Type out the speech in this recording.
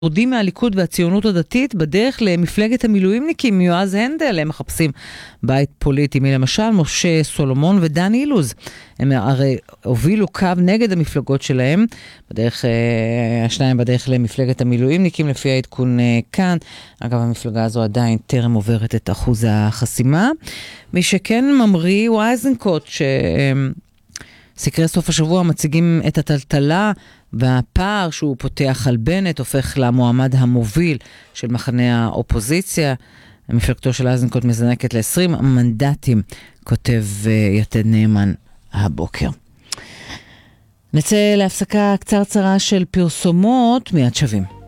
יורדים מהליכוד והציונות הדתית בדרך למפלגת המילואימניקים, יועז הנדל. הם מחפשים בית פוליטי, למשל משה סולומון ודן אילוז. הם הרי הובילו קו נגד המפלגות שלהם, השניים בדרך למפלגת המילואימניקים לפי העדכון כאן. אגב, המפלגה הזו עדיין טרם עוברת את אחוז החסימה. מי שכן ממריא הוא איזנקוט, סקרי סוף השבוע מציגים את הטלטלה והפער שהוא פותח על בנט, הופך למועמד המוביל של מחנה האופוזיציה. מפלגתו של איזנקוט מזנקת ל-20 מנדטים, כותב יתד נאמן הבוקר. נצא להפסקה קצרצרה של פרסומות, מיד שווים.